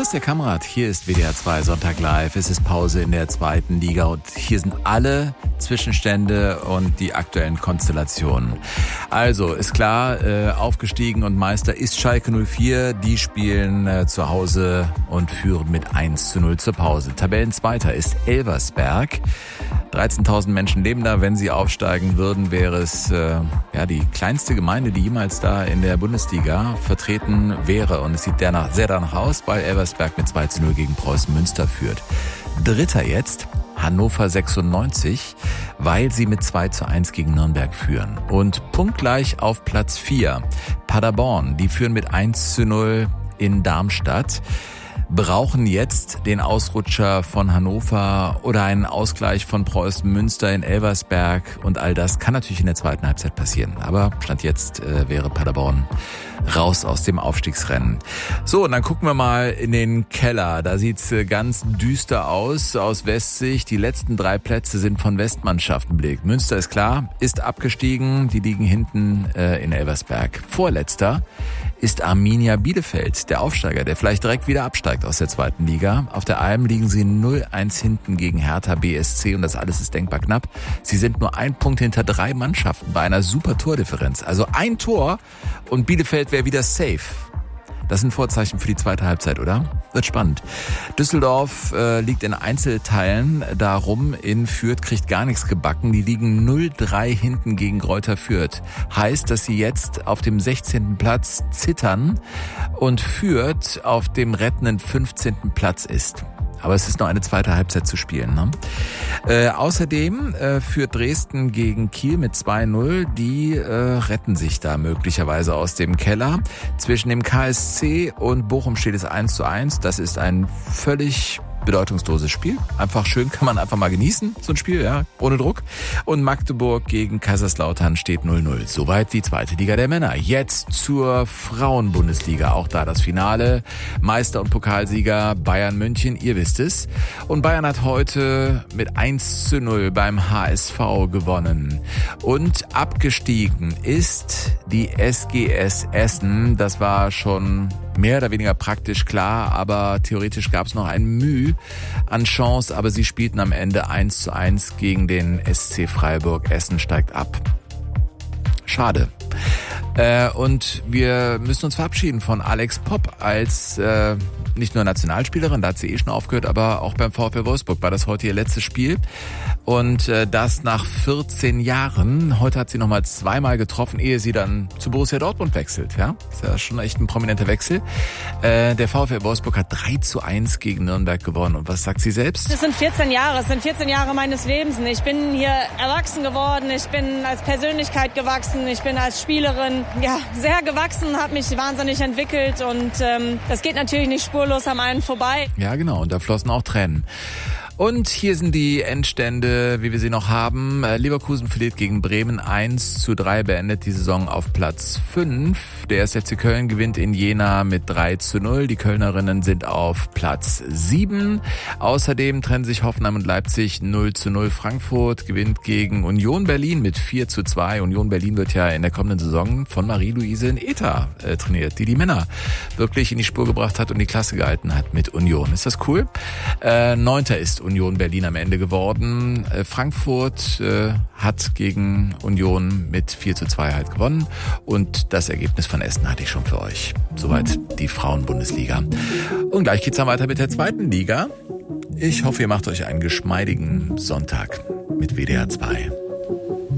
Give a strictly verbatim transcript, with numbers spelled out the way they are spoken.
ist der Kamerad, hier ist W D R zwei Sonntag live, es ist Pause in der zweiten Liga und hier sind alle Zwischenstände und die aktuellen Konstellationen. Also ist klar, äh, aufgestiegen und Meister ist Schalke null vier, die spielen äh, zu Hause und führen mit eins zu null zur Pause. Tabellenzweiter ist Elversberg. dreizehntausend Menschen leben da. Wenn sie aufsteigen würden, wäre es äh, ja die kleinste Gemeinde, die jemals da in der Bundesliga vertreten wäre. Und es sieht danach, sehr danach aus, weil Elversberg mit zwei zu null gegen Preußen Münster führt. Dritter jetzt Hannover sechsundneunzig, weil sie mit zwei zu eins gegen Nürnberg führen. Und punktgleich auf Platz vier Paderborn, die führen mit eins zu null in Darmstadt. Brauchen jetzt den Ausrutscher von Hannover oder einen Ausgleich von Preußen Münster in Elversberg und all das kann natürlich in der zweiten Halbzeit passieren. Aber Stand jetzt äh, wäre Paderborn raus aus dem Aufstiegsrennen. So, und dann gucken wir mal in den Keller. Da sieht's ganz düster aus, aus Westsicht. Die letzten drei Plätze sind von Westmannschaften belegt. Münster ist klar, ist abgestiegen. Die liegen hinten äh, in Elversberg. Vorletzter ist Arminia Bielefeld, der Aufsteiger, der vielleicht direkt wieder absteigt aus der zweiten Liga. Auf der Alm liegen sie null eins hinten gegen Hertha B S C und das alles ist denkbar knapp. Sie sind nur ein Punkt hinter drei Mannschaften bei einer super Tordifferenz. Also ein Tor und Bielefeld wäre wieder safe. Das sind Vorzeichen für die zweite Halbzeit, oder? Wird spannend. Düsseldorf äh, liegt in Einzelteilen darum, in Fürth kriegt gar nichts gebacken. Die liegen null drei hinten gegen Greuther Fürth. Heißt, dass sie jetzt auf dem sechzehnten Platz zittern und Fürth auf dem rettenden fünfzehnten Platz ist. Aber es ist noch eine zweite Halbzeit zu spielen. Ne? Äh, außerdem äh, führt Dresden gegen Kiel mit zwei null. Die äh, retten sich da möglicherweise aus dem Keller. Zwischen dem K S C und Bochum steht es eins zu eins. Das ist ein völlig bedeutungsloses Spiel. Einfach schön, kann man einfach mal genießen, so ein Spiel, ja, ohne Druck. Und Magdeburg gegen Kaiserslautern steht null null. Soweit die zweite Liga der Männer. Jetzt zur Frauenbundesliga. Auch da das Finale. Meister und Pokalsieger Bayern München, ihr wisst es. Und Bayern hat heute mit eins zu null beim H S V gewonnen. Und abgestiegen ist die S G S Essen. Das war schon mehr oder weniger praktisch klar, aber theoretisch gab es noch ein Mühe an Chance, aber sie spielten am Ende eins zu eins gegen den S C Freiburg. Essen steigt ab. Schade. Äh, und wir müssen uns verabschieden von Alex Popp als äh, nicht nur Nationalspielerin, da hat sie eh schon aufgehört, aber auch beim VfL Wolfsburg war das heute ihr letztes Spiel. Und äh, das nach vierzehn Jahren. Heute hat sie nochmal zweimal getroffen, ehe sie dann zu Borussia Dortmund wechselt. Ja, ist ja schon echt ein prominenter Wechsel. Äh, der VfL Wolfsburg hat drei zu eins gegen Nürnberg gewonnen. Und was sagt sie selbst? Das sind vierzehn Jahre, es sind vierzehn Jahre meines Lebens. Ich bin hier erwachsen geworden, ich bin als Persönlichkeit gewachsen, ich bin als Spielerin ja sehr gewachsen, habe mich wahnsinnig entwickelt und ähm, das geht natürlich nicht spurlos am einen vorbei. Ja, genau, und da flossen auch Tränen. Und hier sind die Endstände, wie wir sie noch haben. Leverkusen verliert gegen Bremen eins zu drei, beendet die Saison auf Platz fünf. Der erste F C Köln gewinnt in Jena mit drei zu null. Die Kölnerinnen sind auf Platz sieben. Außerdem trennen sich Hoffenheim und Leipzig null zu null. Frankfurt gewinnt gegen Union Berlin mit vier zu zwei. Union Berlin wird ja in der kommenden Saison von Marie-Louise Eta äh, trainiert, die die Männer wirklich in die Spur gebracht hat und die Klasse gehalten hat mit Union. Ist das cool? Äh, Neunter ist Union Berlin am Ende geworden. Äh, Frankfurt äh, hat gegen Union mit vier zu zwei halt gewonnen. Und das Ergebnis von Essen hatte ich schon für euch. Soweit die Frauenbundesliga. Und gleich geht's dann weiter mit der zweiten Liga. Ich hoffe, ihr macht euch einen geschmeidigen Sonntag mit W D R zwei.